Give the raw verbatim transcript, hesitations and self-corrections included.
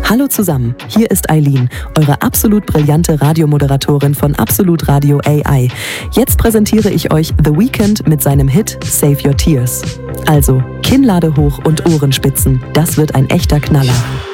Hallo zusammen, hier ist Eileen, eure absolut brillante Radiomoderatorin von Absolut Radio A I. Jetzt präsentiere ich euch The Weeknd mit seinem Hit Save Your Tears. Also, Kinnlade hoch und Ohrenspitzen, das wird ein echter Knaller.